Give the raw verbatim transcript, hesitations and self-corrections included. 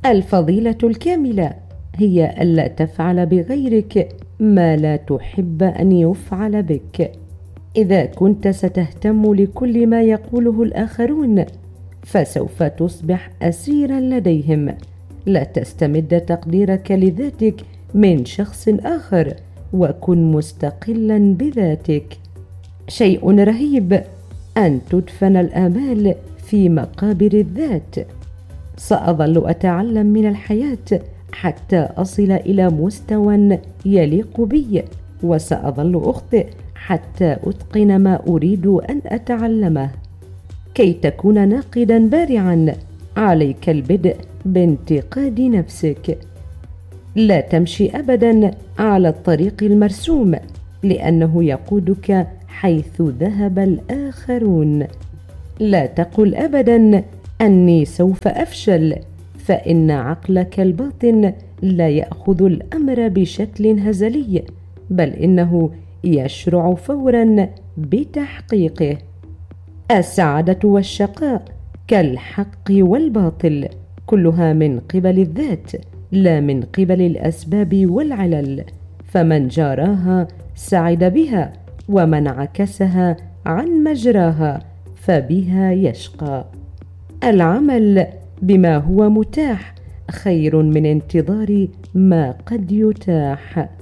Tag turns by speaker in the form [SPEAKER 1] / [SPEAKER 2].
[SPEAKER 1] الفضيلة الكاملة هي ألا تفعل بغيرك ما لا تحب أن يفعل بك. إذا كنت ستهتم لكل ما يقوله الآخرون فسوف تصبح أسيرا لديهم. لا تستمد تقديرك لذاتك من شخص آخر، وكن مستقلا بذاتك. شيء رهيب أن تدفن الآمال في مقابر الذات. سأظل أتعلم من الحياة حتى أصل إلى مستوى يليق بي، وسأظل أخطئ حتى أتقن ما أريد أن أتعلمه. كي تكون ناقدا بارعا عليك البدء بانتقاد نفسك. لا تمشي أبدا على الطريق المرسوم، لأنه يقودك حيث ذهب الآخرون. لا تقل أبدا أني سوف أفشل، فإن عقلك الباطن لا يأخذ الأمر بشكل هزلي، بل إنه يشرع فورا بتحقيقه. السعادة والشقاء كالحق والباطل، كلها من قبل الذات لا من قبل الأسباب والعلل. فمن جاراها سعد بها، ومن عكسها عن مجراها فبها يشقى. العمل بما هو متاح خير من انتظار ما قد يتاح.